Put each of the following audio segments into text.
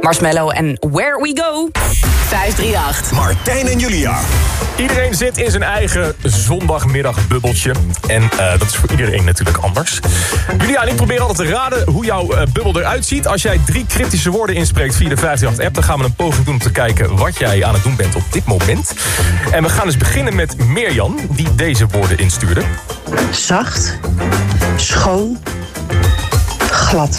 Marshmello en Where We Go. 538. Martijn en Julia. Iedereen zit in zijn eigen zondagmiddagbubbeltje. En dat is voor iedereen natuurlijk anders. Julia en ik proberen altijd te raden hoe jouw bubbel eruit ziet. Als jij 3 cryptische woorden inspreekt via de 538-app... dan gaan we een poging doen om te kijken wat jij aan het doen bent op dit moment. En we gaan dus beginnen met Mirjam, die deze woorden instuurde. Zacht, schoon, glad.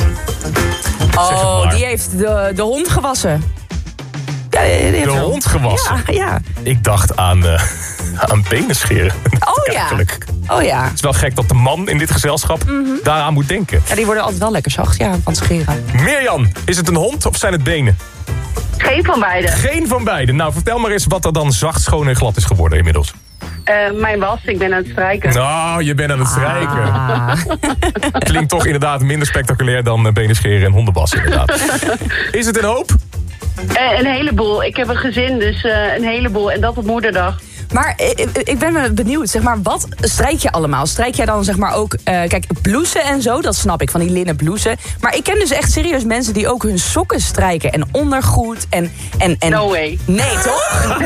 Oh, die heeft de hond gewassen. Ja, De hond gewassen? Ja. Ik dacht aan benen scheren. Oh ja. Eigenlijk. Oh ja. Het is wel gek dat de man in dit gezelschap daaraan moet denken. Ja, die worden altijd wel lekker zacht, ja, van scheren. Mirjam, is het een hond of zijn het benen? Geen van beide. Geen van beide. Nou, vertel maar eens wat er dan zacht, schoon en glad is geworden inmiddels. Mijn was, ik ben aan het strijken. Nou, je bent aan het strijken. Klinkt toch inderdaad minder spectaculair dan benen scheren en hondenwassen inderdaad. Is het een hoop? Een heleboel. Ik heb een gezin, dus een heleboel. En dat op moederdag. Maar ik ben wel benieuwd, zeg maar, wat strijk je allemaal? Strijk jij dan zeg maar ook, kijk, blouses en zo, dat snap ik, van die linnen blouses. Maar ik ken dus echt serieus mensen die ook hun sokken strijken en ondergoed en... No way. Nee, toch?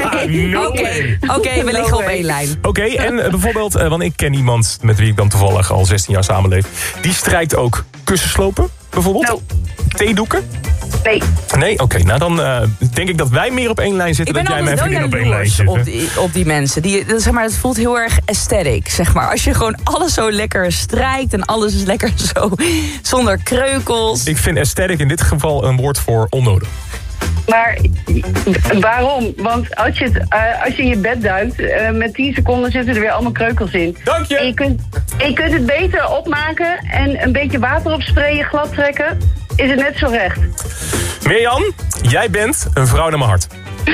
Oké, we liggen op één lijn. Oké, en bijvoorbeeld, want ik ken iemand met wie ik dan toevallig al 16 jaar samenleef. Die strijkt ook kussenslopen, bijvoorbeeld? No. Theedoeken? Nee. Nee? Oké, nou dan denk ik dat wij meer op één lijn zitten dan jij mijn vriendin op één lijn zit. Op die mensen. Zeg maar, het voelt heel erg aesthetic, zeg maar. Als je gewoon alles zo lekker strijkt en alles is lekker zo zonder kreukels. Ik vind aesthetic in dit geval een woord voor onnodig. Maar waarom? Want als je in je bed duikt, met 10 seconden zitten er weer allemaal kreukels in. Dank je! En je kunt het beter opmaken en een beetje water op sprayen, glad trekken. Is het net zo recht. Mirjam, jij bent een vrouw naar mijn hart.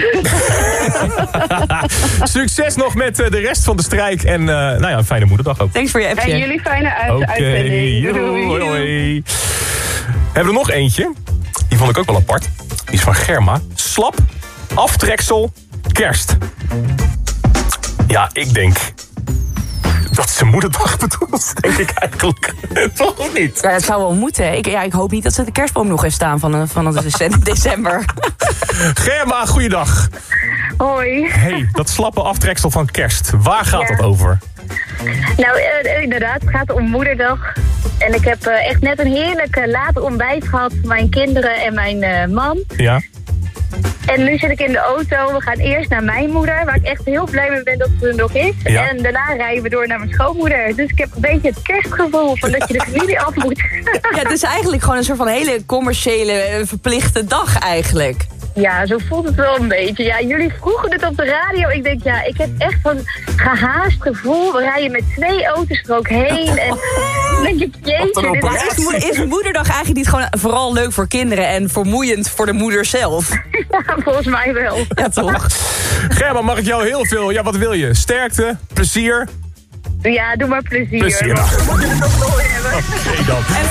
Succes nog met de rest van de strijk. En nou ja, een fijne moederdag ook. Thanks voor je appje. En jullie fijne uitzending. Hoi, hoi. Hebben we er nog eentje? Die vond ik ook wel apart. Die is van Germa. Slap, aftreksel, kerst. Ja, ik denk dat ze moederdag bedoelt, denk ik eigenlijk. Toch of niet? Ja, dat zou wel moeten. Ik hoop niet dat ze de kerstboom nog heeft staan van december. Germa, goeiedag. Hoi. Hey, dat slappe aftreksel van kerst. Waar gaat dat over? Nou, inderdaad, het gaat om moederdag. En ik heb echt net een heerlijk laat ontbijt gehad van mijn kinderen en mijn man. Ja. En nu zit ik in de auto. We gaan eerst naar mijn moeder, waar ik echt heel blij mee ben dat ze er nog is. Ja. En daarna rijden we door naar mijn schoonmoeder. Dus ik heb een beetje het kerstgevoel van dat je de familie af moet. Ja, het is eigenlijk gewoon een soort van hele commerciële, verplichte dag eigenlijk. Ja, zo voelt het wel een beetje. Ja, jullie vroegen het op de radio. Ik denk, ja, ik heb echt een gehaast gevoel. We rijden met 2 auto's er ook heen. En dan denk ik, jeetje. Maar is moederdag eigenlijk niet gewoon vooral leuk voor kinderen en vermoeiend voor de moeder zelf? Ja, volgens mij wel. Ja, toch? Germa, mag ik jou heel veel... Ja, wat wil je? Sterkte? Plezier? Ja, doe maar plezier. Plezier. Oké dan.